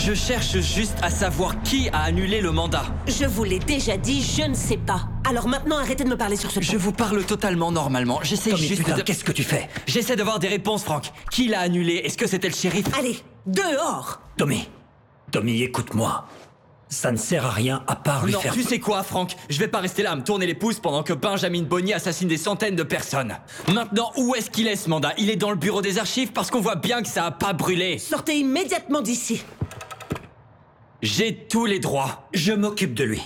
Je cherche juste à savoir qui a annulé le mandat. Je vous l'ai déjà dit, je ne sais pas. Alors maintenant, arrêtez de me parler sur ce ton. Je vous parle totalement normalement. J'essaie Tommy, juste putain, de... qu'est-ce que tu fais? J'essaie d'avoir des réponses, Franck. Qui l'a annulé? Est-ce que c'était le shérif? Allez, dehors! Tommy, écoute-moi. Ça ne sert à rien à part lui Non, faire... tu sais quoi, Franck? Je vais pas rester là à me tourner les pouces pendant que Benjamin Boni assassine des centaines de personnes. Maintenant, où est-ce qu'il est, ce mandat? Il est dans le bureau des archives parce qu'on voit bien que ça a pas brûlé. Sortez immédiatement d'ici. J'ai tous les droits. Je m'occupe de lui.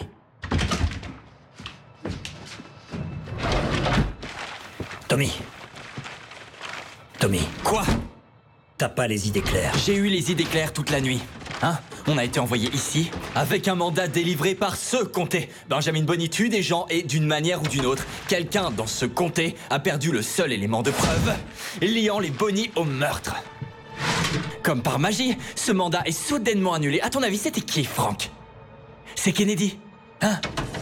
Tommy. Quoi? T'as pas les idées claires. J'ai eu les idées claires toute la nuit. Hein? On a été envoyé ici avec un mandat délivré par ce comté. Benjamin Boni tue des gens et d'une manière ou d'une autre, quelqu'un dans ce comté a perdu le seul élément de preuve liant les Boni au meurtre. Comme par magie, ce mandat est soudainement annulé. À ton avis, c'était qui, Franck? C'est Kennedy? Hein?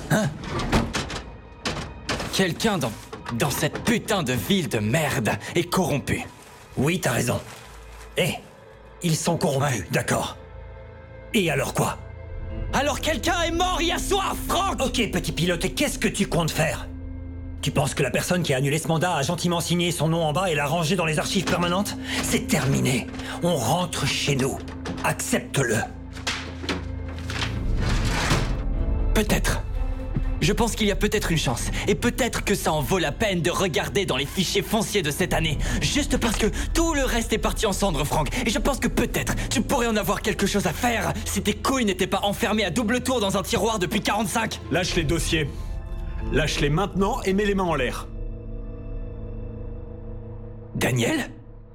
Quelqu'un dans cette putain de ville de merde est corrompu. Oui, t'as raison. Ils sont corrompus, Ouais. d'accord. Et alors quoi? Alors quelqu'un est mort hier soir, Franck! Ok, petit pilote, et qu'est-ce que tu comptes faire? Tu penses que la personne qui a annulé ce mandat a gentiment signé son nom en bas et l'a rangé dans les archives permanentes? C'est terminé. On rentre chez nous. Accepte-le. Peut-être. Je pense qu'il y a peut-être une chance. Et peut-être que ça en vaut la peine de regarder dans les fichiers fonciers de cette année. Juste parce que tout le reste est parti en cendres, Franck. Et je pense que peut-être tu pourrais en avoir quelque chose à faire si tes couilles n'étaient pas enfermées à double tour dans un tiroir depuis 45. Lâche les dossiers. Lâche-les maintenant et mets les mains en l'air. Daniel?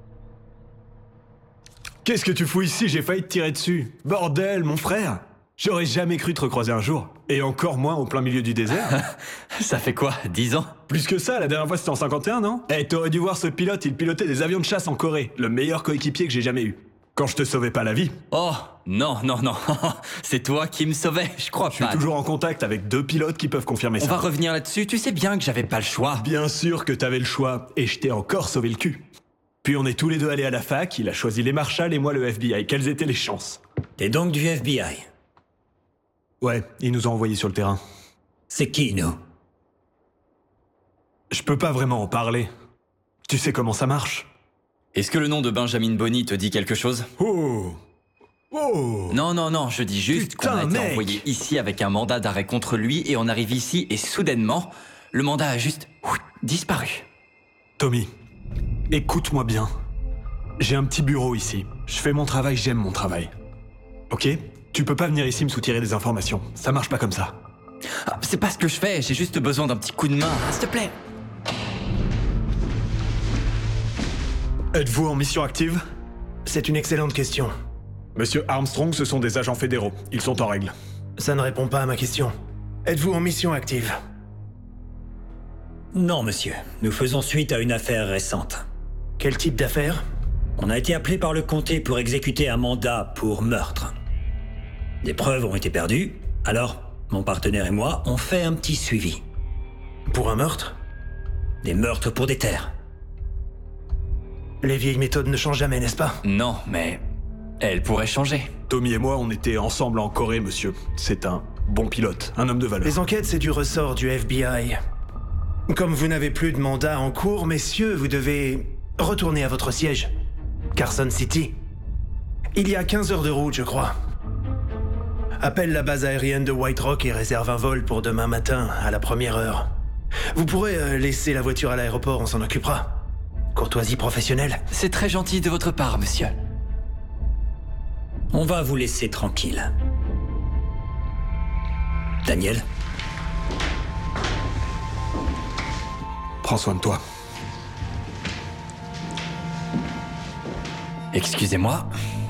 Qu'est-ce que tu fous ici? J'ai failli te tirer dessus. Bordel, mon frère. J'aurais jamais cru te recroiser un jour. Et encore moins au plein milieu du désert. Ça fait quoi, 10 ans? Plus que ça, la dernière fois c'était en 51, non? T'aurais dû voir ce pilote, il pilotait des avions de chasse en Corée. Le meilleur coéquipier que j'ai jamais eu. Quand je te sauvais pas la vie. Oh, non. C'est toi qui me sauvais, je crois Je suis pas. toujours en contact avec 2 pilotes qui peuvent confirmer On ça. va revenir là-dessus, tu sais bien que j'avais pas le choix. Bien sûr que t'avais le choix, et je t'ai encore sauvé le cul. Puis on est tous les deux allés à la fac, il a choisi les Marshals et moi le FBI. Quelles étaient les chances? T'es donc du FBI. Ouais, ils nous ont envoyés sur le terrain. C'est qui, nous? Je peux pas vraiment en parler. Tu sais comment ça marche? Est-ce que le nom de Benjamin Boni te dit quelque chose? Oh! Non, je dis juste qu'on a Putain, été mec. envoyé ici avec un mandat d'arrêt contre lui et on arrive ici et soudainement, le mandat a juste disparu. Tommy, écoute-moi bien. J'ai un petit bureau ici. Je fais mon travail, j'aime mon travail. Ok? Tu peux pas venir ici me soutirer des informations. Ça marche pas comme ça. Ah, c'est pas ce que je fais, j'ai juste besoin d'un petit coup de main, s'il te plaît. Êtes-vous en mission active? C'est une excellente question. Monsieur Armstrong, ce sont des agents fédéraux. Ils sont en règle. Ça ne répond pas à ma question. Êtes-vous en mission active? Non, monsieur. Nous faisons suite à une affaire récente. Quel type d'affaire? On a été appelé par le comté pour exécuter un mandat pour meurtre. Des preuves ont été perdues, alors mon partenaire et moi on fait un petit suivi. Pour un meurtre? Des meurtres pour des terres. Les vieilles méthodes ne changent jamais, n'est-ce pas? Non, mais elle pourrait changer. Tommy et moi, on était ensemble en Corée, monsieur. C'est un bon pilote, un homme de valeur. Les enquêtes, c'est du ressort du FBI. Comme vous n'avez plus de mandat en cours, messieurs, vous devez retourner à votre siège. Carson City. Il y a 15 heures de route, je crois. Appelle la base aérienne de White Rock et réserve un vol pour demain matin, à la première heure. Vous pourrez laisser la voiture à l'aéroport, on s'en occupera. Courtoisie professionnelle. C'est très gentil de votre part, monsieur. On va vous laisser tranquille. Daniel? Prends soin de toi. Excusez-moi,